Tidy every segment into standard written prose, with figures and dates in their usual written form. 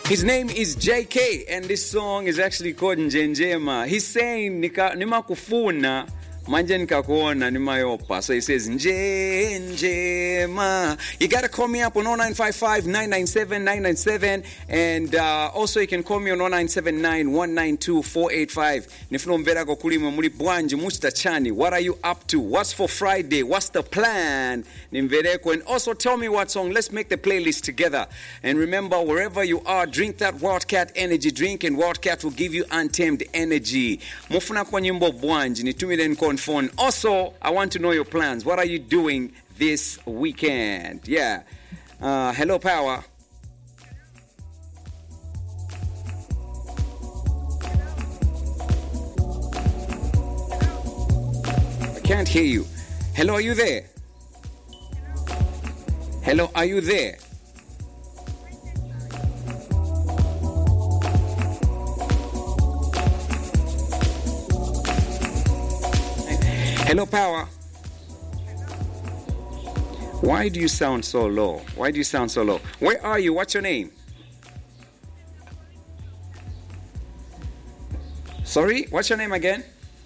His name is JK, and this song is actually called Njenjema. He's saying, Nima kufuna, manje nikakuona nimayopa. So he says, Njenjema. You gotta call me up on 0955-997-997, and also you can call me on 0979-192-485. Nifuno mbera kukulima muli bwanji musta chani. What are you up to? What's for Friday? What's the plan? Nimvereko. And also tell me what song. Let's make the playlist together. And remember, wherever you are, drink that Wildcat energy drink, and Wildcat will give you untamed energy. Mufuna kwa nyimbo bwanji nitumile phone. Also, I want to know your plans. What are you doing this weekend? Yeah. Hello, Power. I can't hear you. Hello, are you there? Hello, are you there? Hello, Power. Why do you sound so low? Why do you sound so low? Where are you? What's your name? Sorry, what's your name again?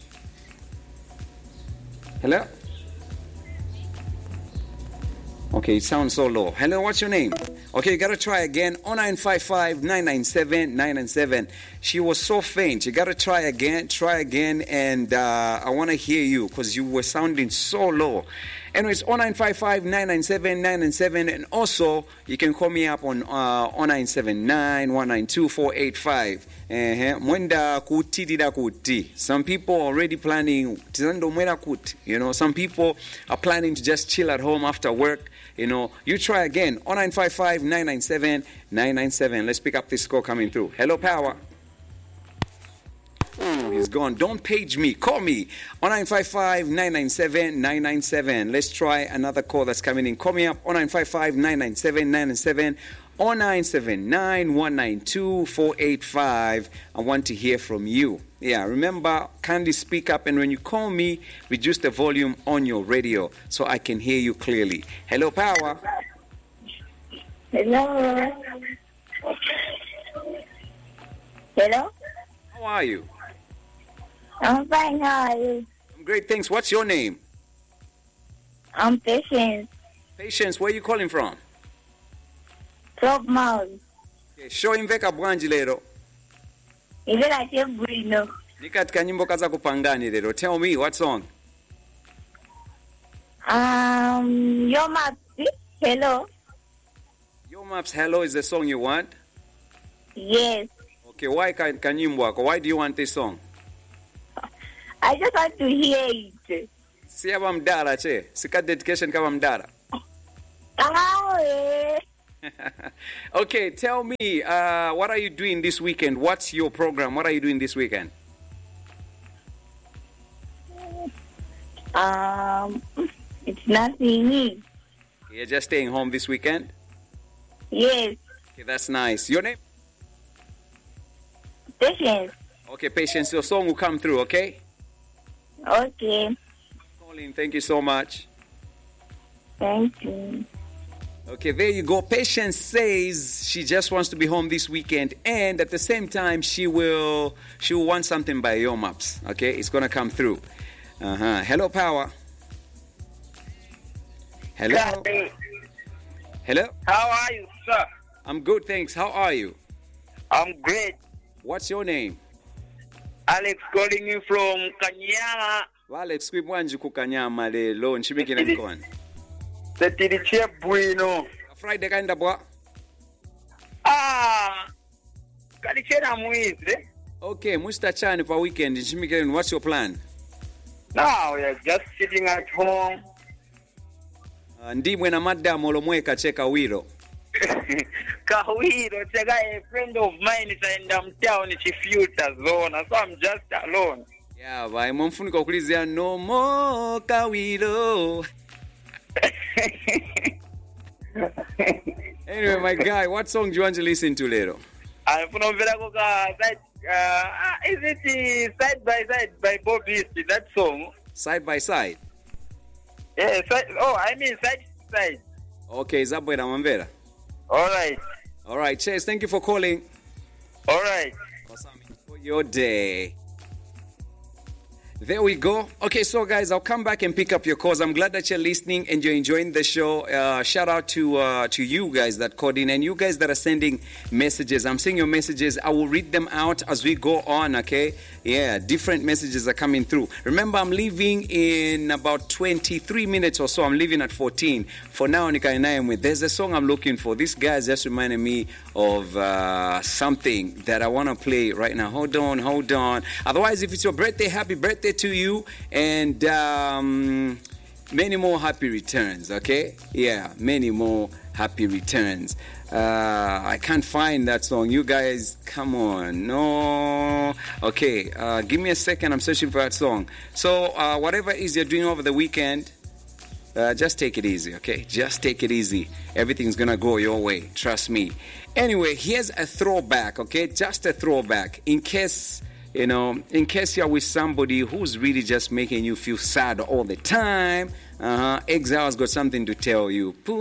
Hello? Okay, it sounds so low. Hello, what's your name? Okay, you gotta try again. 0955-997-997. She was so faint. You gotta try again, and I wanna hear you because you were sounding so low. Anyways, 0955-997-997, and also you can call me up on 0979-192-485. Mwenda kutidida kuti. Some people are already planning. You know, some people are planning to just chill at home after work. You know, you try again. 0955-997-997. Let's pick up this call coming through. Hello, Power. He's gone. Don't page me. Call me. 0955-997-997. Let's try another call that's coming in. Call me up. 0955-997-997. 0979-192-485. I want to hear from you. Yeah, remember, kindly speak up, and when you call me, reduce the volume on your radio so I can hear you clearly. Hello, Power. Hello. Hello. How are you? I'm fine. How are you? I'm great, thanks. What's your name? I'm Patience. Patience, where are you calling from? Top Mouth. Okay, show imveka bwanji lero. Is it like a Bruno? Nikatika nyimbo kaza kupangani lero. Tell me, what song? Your Maps. Hello. Your Maps Hello is the song you want? Yes. Okay, why kanyimbo wako? Why do you want this song? I just want to hear it. Siyaba mdara che. Sika dedication kama mdara. Okay, tell me, what are you doing this weekend? What's your program? What are you doing this weekend? It's nothing. You're just staying home this weekend? Yes. Okay, that's nice. Your name? Patience. Okay, Patience, your song will come through, okay? Okay. Colin, thank you so much. Thank you. Okay, there you go. Patience says she just wants to be home this weekend, and at the same time she will want something by Your Maps. Okay, it's gonna come through. Hello, Power. Hello. Hello. How are you, sir? I'm good, thanks. How are you? I'm great. What's your name? Alex calling you from Kanyama. Alex, kwibwanji kukanyama lelo nchimikina nkoni. Setirichie bwino. Friday kaenda bwa? Kalichena mwizi. Okay, musta chani pa weekend nchimikina. What's your plan? Now we are just sitting at home. Ndimwe na madam olomweka cheka wiro. Kawiro cheka, a friend of mine is in town chifuta zone, so I'm just alone. Yeah, vai mumfunika okulizia no more Kawiro. Anyway, my guy, what song do you want to listen to later? Is it Side by Side by Bob East, that song? Side by Side? Yeah, I mean Side to Side. Okay, Zabwera Mambera. All right. All right, Chase, thank you for calling. All right. For your day. There we go. Okay, so guys, I'll come back and pick up your calls. I'm glad that you're listening and you're enjoying the show. Shout out to you guys that called in and you guys that are sending messages. I'm seeing your messages. I will read them out as we go on, okay? Yeah, different messages are coming through. Remember, I'm leaving in about 23 minutes or so. I'm leaving at 14. For now, there's a song I'm looking for. This guy's just reminded me of something that I want to play right now. Hold on. Otherwise, if it's your birthday, happy birthday to you, and many more happy returns, okay? Yeah, many more happy returns. I can't find that song. You guys, come on. No. Okay, give me a second. I'm searching for that song. So, whatever it is you're doing over the weekend, just take it easy, okay? Just take it easy. Everything's gonna go your way. Trust me. Anyway, here's a throwback, okay? Just a throwback. In case you're with somebody who's really just making you feel sad all the time, Exile's got something to tell you.